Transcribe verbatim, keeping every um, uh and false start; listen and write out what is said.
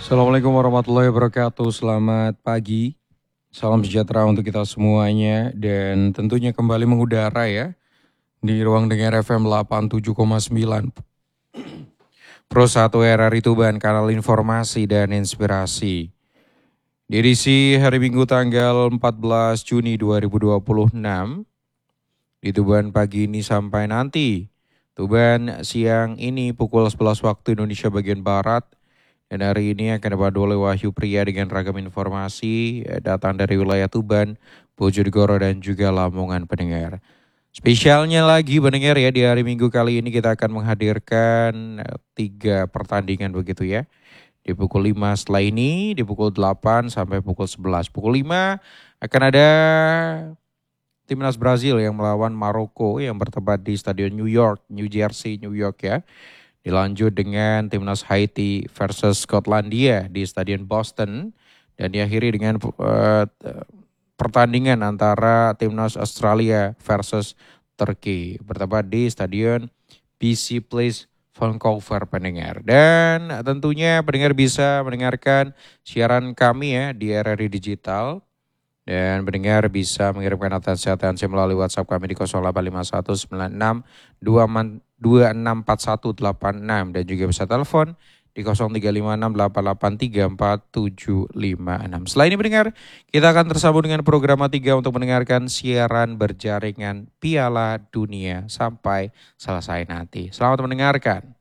Assalamualaikum warahmatullahi wabarakatuh. Selamat pagi. Salam sejahtera untuk kita semuanya dan tentunya kembali mengudara ya di ruang dengar F M delapan puluh tujuh koma sembilan Pro satu R R I Tuban, kanal informasi dan inspirasi. Di edisi hari Minggu tanggal empat belas Juni dua ribu dua puluh enam di Tuban pagi ini sampai nanti Tuban siang ini pukul sebelas waktu Indonesia bagian Barat. Dan hari ini akan dipandu oleh Wahyu Pria dengan ragam informasi datang dari wilayah Tuban, Bojonegoro dan juga Lamongan pendengar. Spesialnya lagi pendengar ya, di hari Minggu kali ini kita akan menghadirkan tiga pertandingan begitu ya. Di pukul lima setelah ini, di pukul delapan sampai pukul sebelas. Pukul lima akan ada Timnas Brazil yang melawan Maroko yang bertempat di Stadion New York, New Jersey, New York ya. Dilanjut dengan Timnas Haiti versus Skotlandia di Stadion Boston. Dan diakhiri dengan uh, pertandingan antara Timnas Australia versus Turki. Bertempat di Stadion B C Place Vancouver pendengar. Dan tentunya pendengar bisa mendengarkan siaran kami ya di R R I Digital. Dan pendengar bisa mengirimkan atensi-atensi melalui WhatsApp kami di nol delapan lima satu sembilan enam dua enam empat satu delapan enam dan juga bisa telepon di nol tiga lima enam delapan delapan tiga empat tujuh lima enam. Setelah ini pendengar, kita akan tersambung dengan program tiga untuk mendengarkan siaran berjaringan Piala Dunia sampai selesai nanti. Selamat mendengarkan.